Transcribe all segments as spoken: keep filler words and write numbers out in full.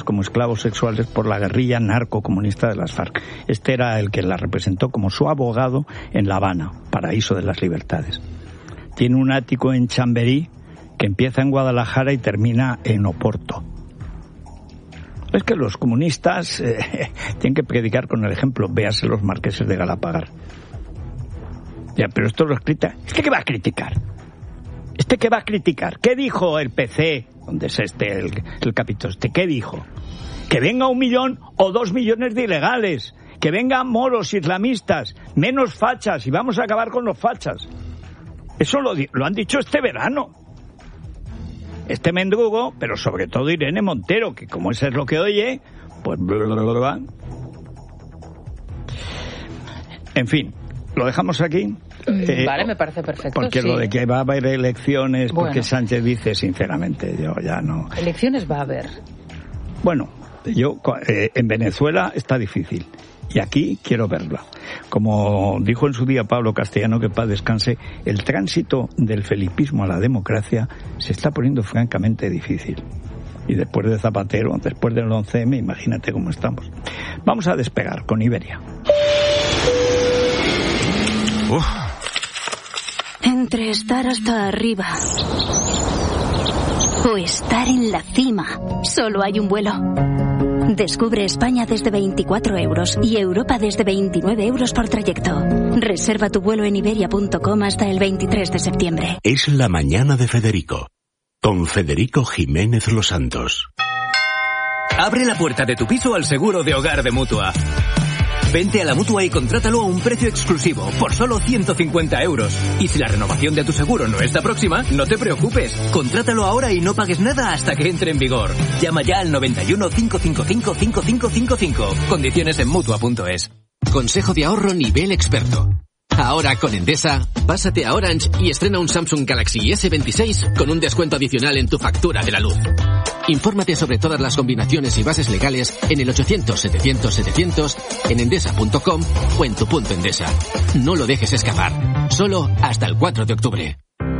como esclavos sexuales por la guerrilla narcocomunista de las FARC. Este era el que la representó como su abogado en La Habana, paraíso de las libertades. Tiene un ático en Chamberí que empieza en Guadalajara y termina en Oporto. Es que los comunistas eh, tienen que predicar con el ejemplo. Véase los marqueses de Galapagar. Ya, pero esto lo escrita. ¿Este qué va a criticar? ¿Este qué va a criticar? ¿Qué dijo el P C? ¿Dónde es este, el, el capítulo este? ¿Qué dijo? Que venga un millón o dos millones de ilegales. Que vengan moros, islamistas, menos fachas y vamos a acabar con los fachas. Eso lo, lo han dicho este verano. Este mendrugo, pero sobre todo Irene Montero, que como eso es lo que oye, pues... Bla, bla, bla, bla. En fin, lo dejamos aquí. Eh, vale, me parece perfecto. Porque sí. Lo de que va a haber elecciones, bueno. Porque Sánchez dice, sinceramente, yo ya no... Elecciones va a haber. Bueno, yo eh, en Venezuela está difícil. Y aquí quiero verla. Como dijo en su día Pablo Castellano, que paz descanse, el tránsito del felipismo a la democracia se está poniendo francamente difícil. Y después de Zapatero, después del once eme, imagínate cómo estamos. Vamos a despegar con Iberia. Uf. Entre estar hasta arriba o estar en la cima, solo hay un vuelo. Descubre España desde veinticuatro euros y Europa desde veintinueve euros por trayecto. Reserva tu vuelo en iberia punto com hasta el veintitrés de septiembre. Es la mañana de Federico, con Federico Jiménez Los Santos. Abre la puerta de tu piso al seguro de hogar de Mutua. Vente a la Mutua y contrátalo a un precio exclusivo, por solo ciento cincuenta euros. Y si la renovación de tu seguro no está próxima, no te preocupes. Contrátalo ahora y no pagues nada hasta que entre en vigor. Llama ya al noventa y uno, cinco cinco cinco, cinco cinco cinco cinco. Condiciones en Mutua punto es. Consejo de ahorro nivel experto. Ahora con Endesa, pásate a Orange y estrena un Samsung Galaxy ese veintiséis con un descuento adicional en tu factura de la luz. Infórmate sobre todas las combinaciones y bases legales en el ochocientos, setecientos, setecientos, en endesa punto com o en tu punto Endesa. No lo dejes escapar. Solo hasta el cuatro de octubre.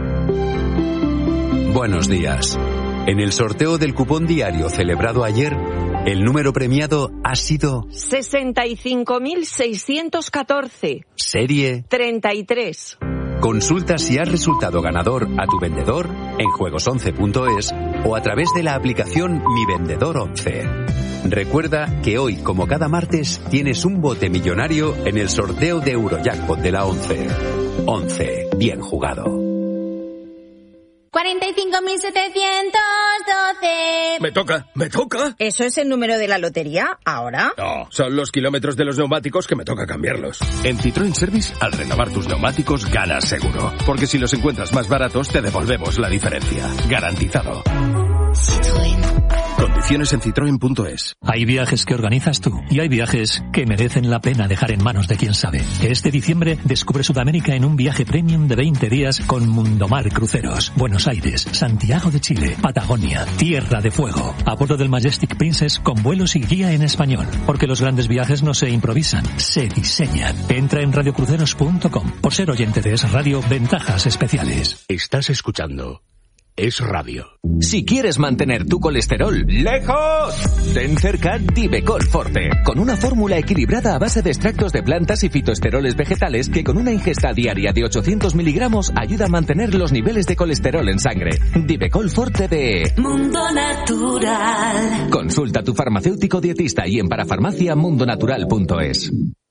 Buenos días. En el sorteo del cupón diario celebrado ayer, el número premiado ha sido... sesenta y cinco mil seiscientos catorce. Serie... treinta y tres. Consulta si has resultado ganador a tu vendedor en juegos once punto es o a través de la aplicación Mi Vendedor once. Recuerda que hoy, como cada martes, tienes un bote millonario en el sorteo de Eurojackpot de la once. once. Bien jugado. cuarenta y cinco mil setecientos doce. Me toca, me toca. ¿Eso es el número de la lotería ahora? No, son los kilómetros de los neumáticos que me toca cambiarlos. En Citroën Service, al renovar tus neumáticos, ganas seguro. Porque si los encuentras más baratos, te devolvemos la diferencia. Garantizado. Citroën. Condiciones en citroen punto es. Hay viajes que organizas tú y hay viajes que merecen la pena dejar en manos de quien sabe. Este diciembre descubre Sudamérica en un viaje premium de veinte días con Mundomar Cruceros. Buenos Aires, Santiago de Chile, Patagonia, Tierra de Fuego. A bordo del Majestic Princess con vuelos y guía en español. Porque los grandes viajes no se improvisan, se diseñan. Entra en radio cruceros punto com. Por ser oyente de Es Radio, ventajas especiales. Estás escuchando Es Radio. Si quieres mantener tu colesterol lejos, ten cerca Divecol Forte, con una fórmula equilibrada a base de extractos de plantas y fitoesteroles vegetales que con una ingesta diaria de ochocientos miligramos ayuda a mantener los niveles de colesterol en sangre. Divecol Forte de Mundo Natural. Consulta a tu farmacéutico dietista y en parafarmacia mundo natural punto es.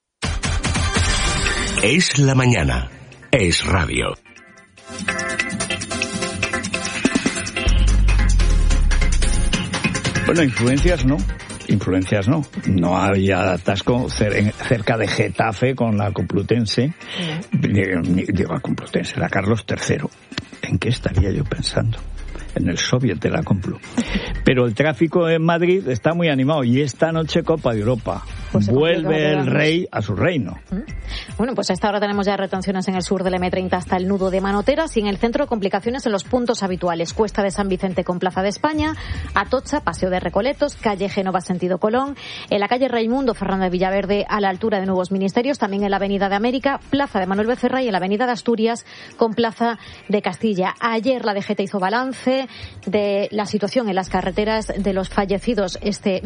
Es la mañana. Es Radio. Bueno, influencias no, influencias no. No había atasco cerca de Getafe con la Complutense, digo la Complutense, la Carlos tercero. ¿En qué estaría yo pensando? En el Soviet de la Complu. Pero el tráfico en Madrid está muy animado y esta noche Copa de Europa. Pues vuelve el rey a su reino. Bueno, pues a esta hora tenemos ya retenciones en el sur del eme treinta hasta el nudo de Manoteras y en el centro complicaciones en los puntos habituales. Cuesta de San Vicente con Plaza de España, Atocha, Paseo de Recoletos, calle Génova sentido Colón, en la calle Raimundo Fernández Villaverde a la altura de Nuevos Ministerios, también en la Avenida de América, Plaza de Manuel Becerra y en la Avenida de Asturias con Plaza de Castilla. Ayer la D G T hizo balance de la situación en las carreteras de los fallecidos este